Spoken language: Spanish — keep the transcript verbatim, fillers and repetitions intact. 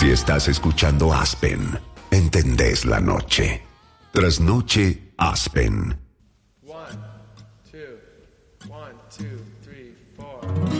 Si estás escuchando Aspen, entendés la noche. Trasnoche Aspen. One, two, one, two, three, four.